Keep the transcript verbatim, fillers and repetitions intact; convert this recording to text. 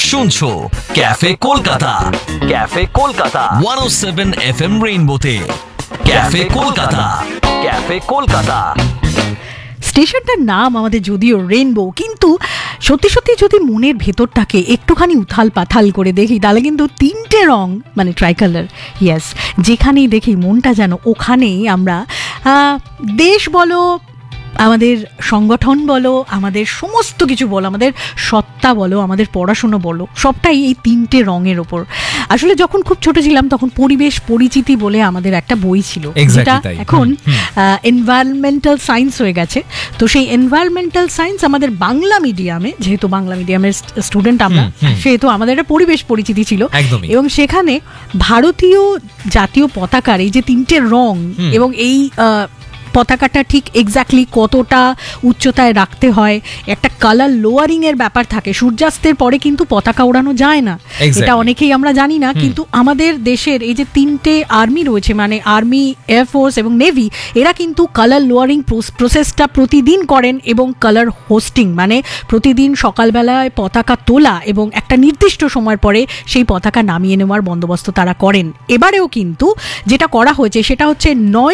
শুনছো cafe Kolkata, cafe Kolkata one ও seven F M রেইনবোতে। Cafe Kolkata, cafe Kolkata. স্টেশনটার নাম আমাদের যদিও রেইনবো, কিন্তু সত্যি সত্যি যদি মনের ভেতরটাকে একটুখানি উথাল পাথাল করে দেখি তাহলে কিন্তু তিনটে রং মানে ট্রাইকালার, ইয়েস, যেখানেই দেখি মনটা যেন ওখানেই আমরা দেশ বলো, আমাদের সংগঠন বলো, আমাদের সমস্ত কিছু বলো, আমাদের সত্তা বলো, আমাদের পড়াশুনো বলো, সবটাই এই তিনটে রঙের ওপর। আসলে যখন খুব ছোট ছিলাম তখন পরিবেশ পরিচিতি বলে আমাদের একটা বই ছিল, যেটা এখন এনভায়রনমেন্টাল সায়েন্স হয়ে গেছে। তো সেই এনভায়রনমেন্টাল সায়েন্স আমাদের বাংলা মিডিয়ামে, যেহেতু বাংলা মিডিয়ামের স্টুডেন্ট আমরা, সেহেতু আমাদের একটা পরিবেশ পরিচিতি ছিল, এবং সেখানে ভারতীয় জাতীয় পতাকার এই যে তিনটে রং এবং এই পতাকাটা ঠিক এক্স্যাক্টলি কতটা উচ্চতায় রাখতে হয়, একটা কালার লোয়ারিং এর ব্যাপার থাকে। সূর্যাস্তের পরে কিন্তু পতাকা ওড়ানো যায় না, এটা অনেকেই আমরা জানি না, কিন্তু আমাদের দেশের এই যে তিনটে আর্মি রয়েছে, মানে আর্মি, এয়ারফোর্স এবং নেভি, এরা কিন্তু কালার লোয়ারিং প্রসেসটা প্রতিদিন করেন, এবং কালার হোস্টিং মানে প্রতিদিন সকালবেলায় পতাকা তোলা এবং একটা নির্দিষ্ট সময় পরে সেই পতাকা নামিয়ে নেওয়ার বন্দোবস্ত তারা করেন। এবারেও কিন্তু যেটা করা হয়েছে সেটা হচ্ছে নয়